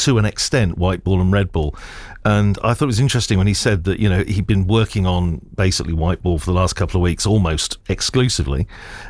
to an extent, white ball and red ball. And I thought it was interesting when he said that, he'd been working on basically white ball for the last couple of weeks, almost exclusively.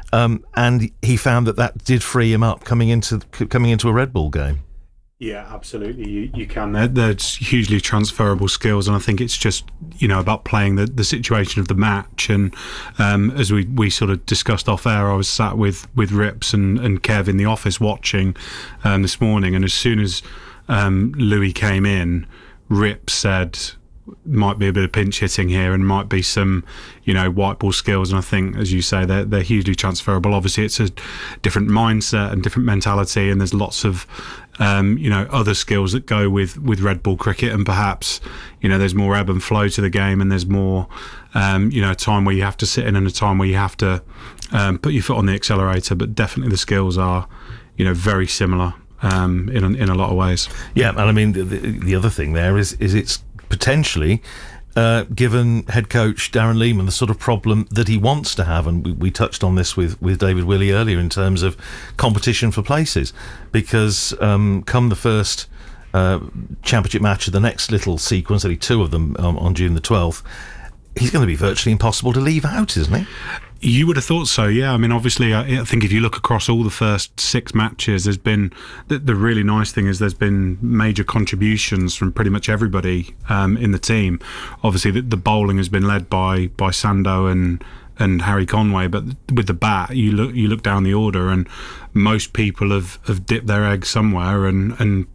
And he found that did free him up coming into a red ball game. Yeah, absolutely. You can. There's hugely transferable skills, and I think it's just about playing the situation of the match. And as we sort of discussed off air, I was sat with Rips and Kev in the office watching this morning, and as soon as Louis came in, Rips said might be a bit of pinch hitting here and might be some white ball skills, and I think, as you say, they're hugely transferable. Obviously it's a different mindset and different mentality, and there's lots of other skills that go with red ball cricket, and perhaps there's more ebb and flow to the game, and there's more a time where you have to sit in and a time where you have to put your foot on the accelerator. But definitely the skills are very similar in a lot of ways. Yeah, and I mean the other thing there is it's potentially given head coach Darren Lehmann the sort of problem that he wants to have, and we touched on this with David Willey earlier in terms of competition for places, because come the first championship match of the next little sequence, only two of them on June the 12th, he's going to be virtually impossible to leave out, isn't he? You would have thought so, yeah. I mean, obviously, I think if you look across all the first 6 matches, there's been the really nice thing is there's been major contributions from pretty much everybody in the team. Obviously, the bowling has been led by Sando and Harry Conway, but with the bat, you look down the order, and most people have dipped their egg somewhere, and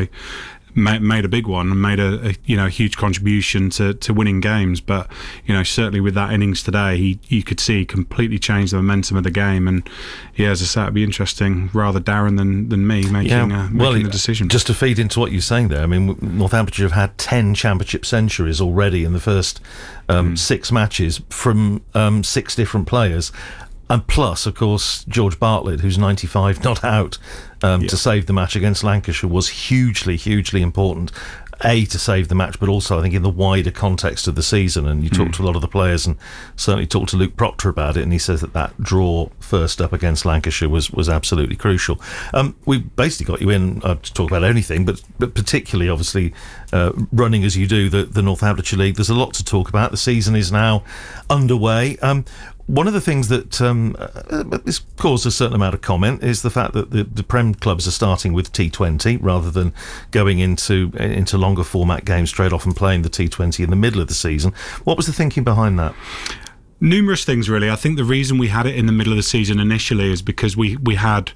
made a big one and made a huge contribution to winning games. But certainly with that innings today, you could see completely changed the momentum of the game. And as I say, it'd be interesting, rather Darren than me making the decision. Just to feed into what you're saying there, I mean, Northamptonshire have had 10 championship centuries already in the first 6 matches from 6 different players. And plus, of course, George Bartlett, who's 95 not out to save the match against Lancashire, was hugely, hugely important. To save the match, but also I think in the wider context of the season. And you talked to a lot of the players, and certainly talked to Luke Proctor about it, and he says that draw first up against Lancashire was absolutely crucial. We basically got you in to talk about anything, but particularly, obviously, running as you do the Northamptonshire League. There's a lot to talk about. The season is now underway. One of the things that this caused a certain amount of comment is the fact that the Prem clubs are starting with T20 rather than going into longer format games straight off and playing the T20 in the middle of the season. What was the thinking behind that? Numerous things, really. I think the reason we had it in the middle of the season initially is because we had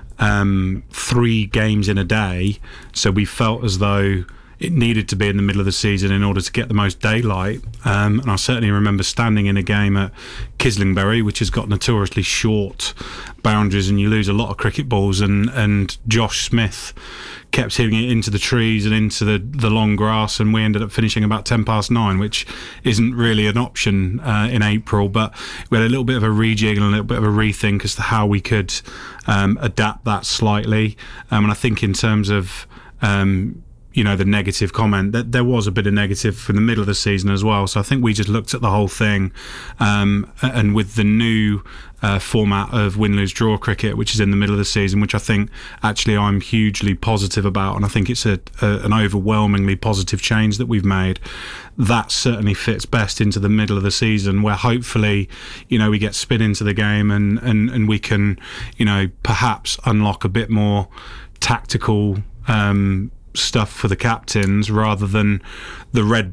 3 games in a day, so we felt as though it needed to be in the middle of the season in order to get the most daylight. And I certainly remember standing in a game at Kislingbury, which has got notoriously short boundaries, and you lose a lot of cricket balls, and Josh Smith kept hitting it into the trees and into the long grass, and we ended up finishing about 9:10, which isn't really an option in April. But we had a little bit of a rejig and a little bit of a rethink as to how we could adapt that slightly. And I think in terms of the negative comment, that there was a bit of negative from the middle of the season as well. So I think we just looked at the whole thing, and with the new format of win-lose-draw cricket, which is in the middle of the season, which I think actually I'm hugely positive about, and I think it's an overwhelmingly positive change that we've made. That certainly fits best into the middle of the season, where hopefully we get spin into the game, and we can perhaps unlock a bit more tactical stuff for the captains, rather than the red